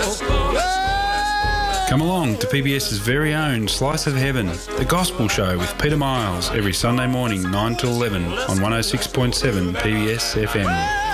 Come along to PBS's very own Slice of Heaven, the Gospel Show with Peter Miles, every Sunday morning 9 to 11 on 106.7 PBS FM.